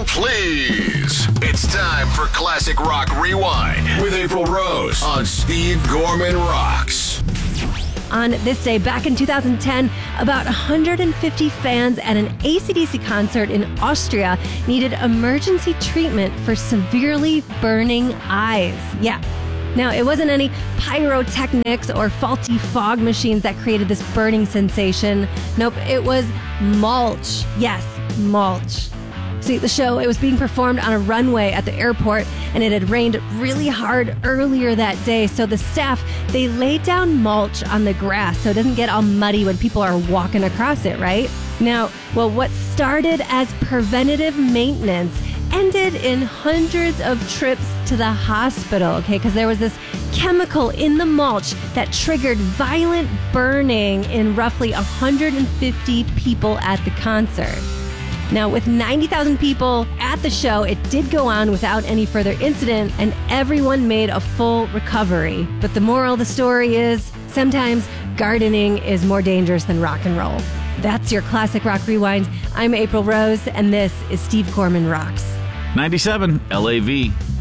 Hold please. It's time for Classic Rock Rewind with April Rose on Steve Gorman Rocks. On this day, back in 2010, about 150 fans at an AC/DC concert in Austria needed emergency treatment for severely burning eyes. Yeah. Now, it wasn't any pyrotechnics or faulty fog machines that created this burning sensation. Nope, it was mulch. Yes, mulch. See, the show, it was being performed on a runway at the airport, and it had rained really hard earlier that day. So the staff, they laid down mulch on the grass so it doesn't get all muddy when people are walking across it, right? Now, well, what started as preventative maintenance ended in hundreds of trips to the hospital, okay? Because there was this chemical in the mulch that triggered violent burning in roughly 150 people at the concert. Now, with 90,000 people at the show, it did go on without any further incident, and everyone made a full recovery. But the moral of the story is, sometimes gardening is more dangerous than rock and roll. That's your Classic Rock Rewind. I'm April Rose, and this is Steve Gorman Rocks. 97 LAV.